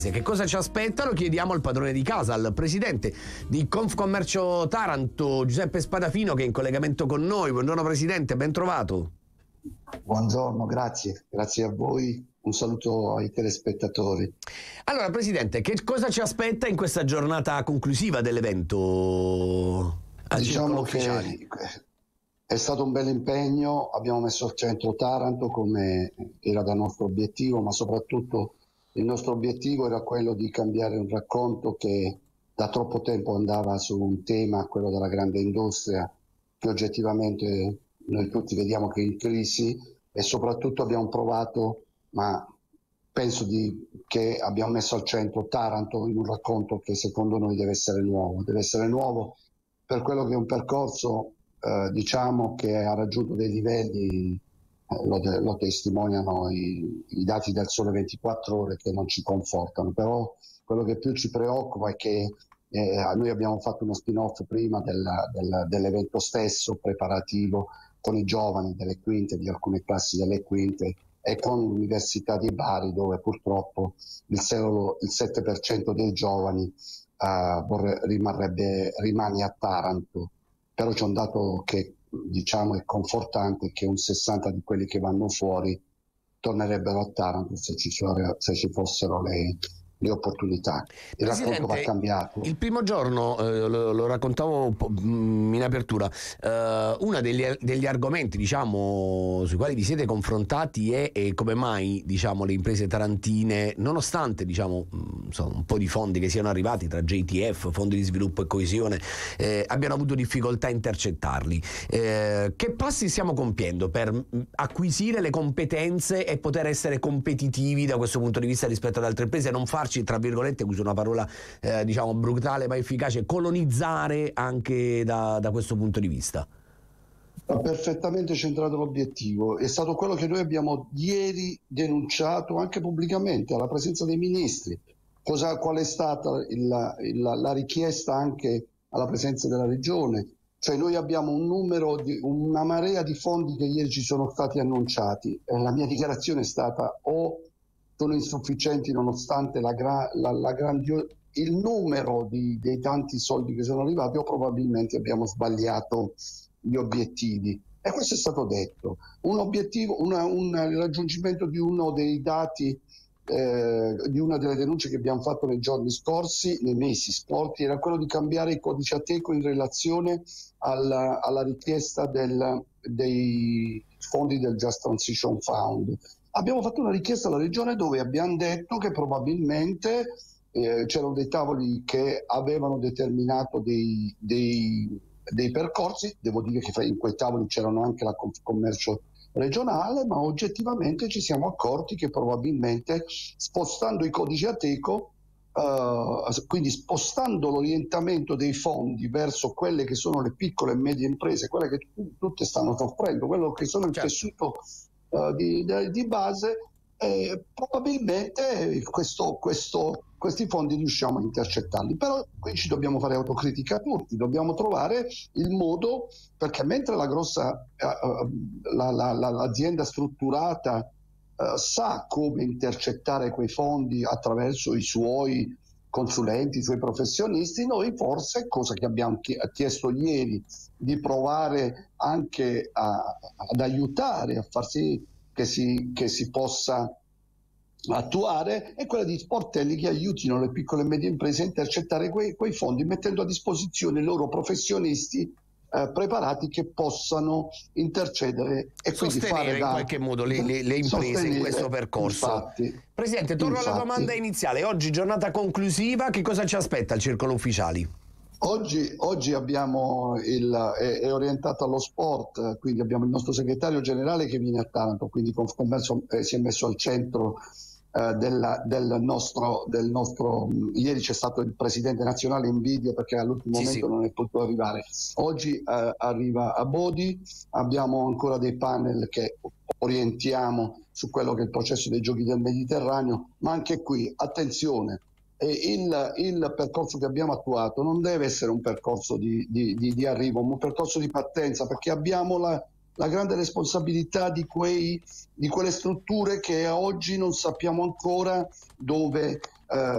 Che cosa ci aspetta? Lo chiediamo al padrone di casa, al presidente di Confcommercio Taranto, Giuseppe Spadafino, che è in collegamento con noi. Buongiorno presidente, ben trovato. Buongiorno, grazie a voi, un saluto ai telespettatori. Allora presidente, che cosa ci aspetta in questa giornata conclusiva dell'evento? Diciamo che è stato un bel impegno, abbiamo messo al centro Taranto come era da nostro obiettivo, ma soprattutto il nostro obiettivo era quello di cambiare un racconto che da troppo tempo andava su un tema, quello della grande industria, che oggettivamente noi tutti vediamo che è in crisi, e soprattutto abbiamo provato, ma penso che abbiamo messo al centro Taranto in un racconto che secondo noi deve essere nuovo per quello che è un percorso diciamo che ha raggiunto dei livelli. Lo testimoniano i dati del Sole 24 Ore che non ci confortano, però quello che più ci preoccupa è che noi abbiamo fatto uno spin-off prima dell'evento stesso, preparativo, con i giovani delle quinte, di alcune classi delle quinte, e con l'Università di Bari, dove purtroppo il 7% dei giovani rimane a Taranto. Però c'è un dato che diciamo è confortante, che un 60 di quelli che vanno fuori tornerebbero a Taranto se ci fossero le opportunità. Il racconto va cambiato. Il primo giorno, lo raccontavo in apertura, uno degli argomenti diciamo sui quali vi siete confrontati è come mai diciamo le imprese tarantine, nonostante diciamo un po' di fondi che siano arrivati tra JTF, fondi di sviluppo e coesione, abbiano avuto difficoltà a intercettarli. Che passi stiamo compiendo per acquisire le competenze e poter essere competitivi da questo punto di vista rispetto ad altre imprese, non farci, tra virgolette, uso una parola diciamo brutale ma efficace, colonizzare anche da questo punto di vista? Ha perfettamente centrato l'obiettivo, è stato quello che noi abbiamo ieri denunciato anche pubblicamente alla presenza dei ministri. Qual è stata la richiesta anche alla presenza della regione? Cioè noi abbiamo una marea di fondi che ieri ci sono stati annunciati, e la mia dichiarazione è stata: o sono insufficienti nonostante il numero dei tanti soldi che sono arrivati, o probabilmente abbiamo sbagliato gli obiettivi. E questo è stato detto. Un obiettivo, il raggiungimento di uno dei dati, di una delle denunce che abbiamo fatto nei mesi scorsi, era quello di cambiare il codice Ateco in relazione alla richiesta dei fondi del Just Transition Fund. Abbiamo fatto una richiesta alla Regione dove abbiamo detto che probabilmente c'erano dei tavoli che avevano determinato dei percorsi. Devo dire che in quei tavoli c'erano anche la Confcommercio regionale, ma oggettivamente ci siamo accorti che probabilmente spostando i codici Ateco, quindi spostando l'orientamento dei fondi verso quelle che sono le piccole e medie imprese, quelle che tutte stanno soffrendo, quello che sono il tessuto di base, probabilmente questi fondi riusciamo a intercettarli. Però qui ci dobbiamo fare autocritica tutti, dobbiamo trovare il modo, perché mentre l'azienda strutturata sa come intercettare quei fondi attraverso i suoi consulenti, i suoi professionisti, noi forse, cosa che abbiamo chiesto ieri, di provare anche ad aiutare a far sì che si possa attuare, è quella di sportelli che aiutino le piccole e medie imprese a intercettare quei fondi, mettendo a disposizione i loro professionisti preparati che possano intercedere e quindi fare in qualche modo le imprese in questo percorso. Infatti, Presidente, torno alla domanda iniziale. Oggi giornata conclusiva, che cosa ci aspetta al Circolo Ufficiali? Oggi abbiamo è orientato allo sport, quindi abbiamo il nostro segretario generale che viene a Taranto, quindi Confcommercio si è messo al centro del nostro. Ieri c'è stato il presidente nazionale in video perché all'ultimo momento non è potuto arrivare. Oggi arriva a Bodi, abbiamo ancora dei panel che orientiamo su quello che è il processo dei giochi del Mediterraneo, ma anche qui attenzione. Il percorso che abbiamo attuato non deve essere un percorso di arrivo, ma un percorso di partenza, perché abbiamo la grande responsabilità di quelle strutture che oggi non sappiamo ancora dove